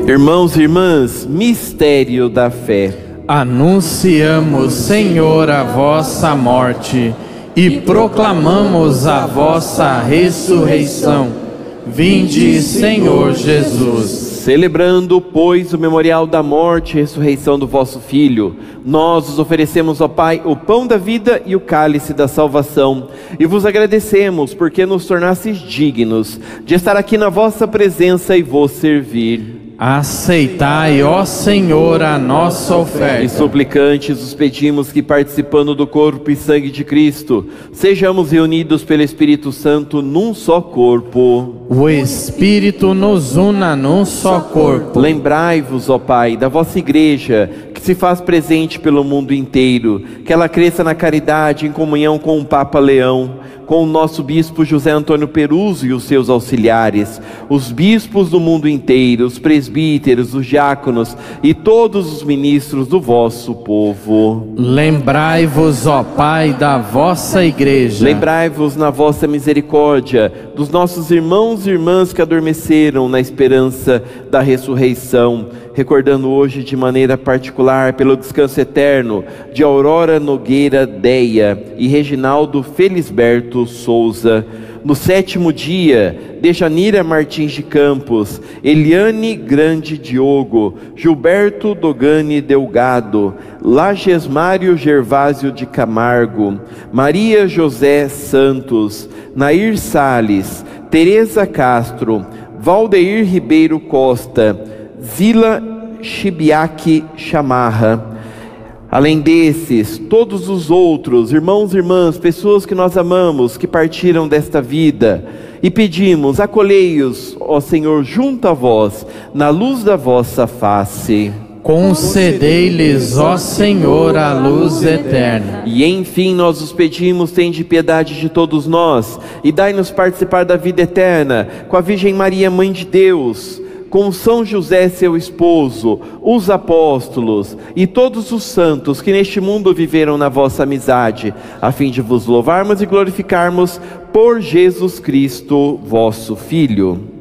Irmãos e irmãs, mistério da fé. Anunciamos, Senhor, a vossa morte e proclamamos a vossa ressurreição. Vinde, Senhor Jesus. Celebrando, pois, o memorial da morte e ressurreição do vosso Filho, nós os oferecemos, ó Pai, o pão da vida e o cálice da salvação, e vos agradecemos porque nos tornastes dignos de estar aqui na vossa presença e vos servir. Aceitai, ó Senhor, a nossa oferta. E suplicantes os pedimos que, participando do corpo e sangue de Cristo, sejamos reunidos pelo Espírito Santo num só corpo. O Espírito nos una num só corpo. Lembrai-vos, ó Pai, da vossa Igreja, que se faz presente pelo mundo inteiro, que ela cresça na caridade em comunhão com o Papa Leão, com o nosso bispo José Antônio Peruso e os seus auxiliares, os bispos do mundo inteiro, os presbíteros, os diáconos e todos os ministros do vosso povo. Lembrai-vos, ó Pai, da vossa Igreja. Lembrai-vos na vossa misericórdia dos nossos irmãos e irmãs que adormeceram na esperança da ressurreição, recordando hoje de maneira particular pelo descanso eterno de Aurora Nogueira Deia e Reginaldo Felisberto Souza. No 7º dia, de Janira Martins de Campos, Eliane Grande Diogo, Gilberto Dogani Delgado, Lagesmário Gervásio de Camargo, Maria José Santos, Nair Sales, Teresa Castro, Valdeir Ribeiro Costa, Zila Chibiaque Chamarra. Além desses, todos os outros, irmãos e irmãs, pessoas que nós amamos, que partiram desta vida, e pedimos, acolhei-os, ó Senhor, junto a vós, na luz da vossa face. Concedei-lhes, ó Senhor, a luz eterna. E enfim nós os pedimos, tende piedade de todos nós, e dai-nos participar da vida eterna, com a Virgem Maria, Mãe de Deus, com São José, seu esposo, os apóstolos e todos os santos que neste mundo viveram na vossa amizade, a fim de vos louvarmos e glorificarmos por Jesus Cristo, vosso Filho.